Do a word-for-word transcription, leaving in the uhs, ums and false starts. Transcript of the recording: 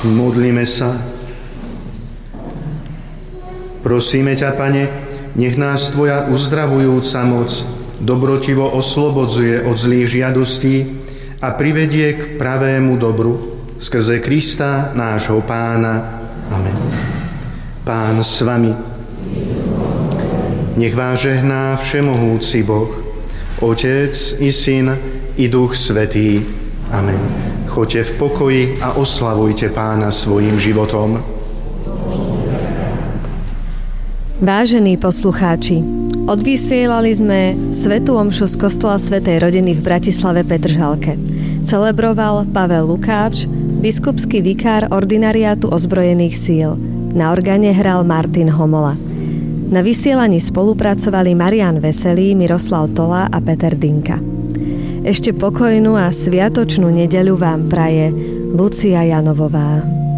Modlíme sa. Prosíme ťa, Pane, nech nás Tvoja uzdravujúca moc dobrotivo oslobodzuje od zlých žiadostí a privedie k pravému dobru skrze Krista, nášho Pána. Amen. Pán s vami. Nech vás žehná všemohúci Boh, Otec i Syn i Duch Svätý. Amen. Choďte v pokoji a oslavujte Pána svojím životom. Vážení poslucháči, odvysielali sme svätú omšu z kostola Svätej rodiny v Bratislave Petržalke. Celebroval Pavel Lukáč, biskupský vikár ordinariátu ozbrojených síl. Na orgáne hral Martin Homola. Na vysielaní spolupracovali Marián Veselý, Miroslav Tola a Peter Dinka. Ešte pokojnú a sviatočnú nedeľu vám praje Lucia Janovová.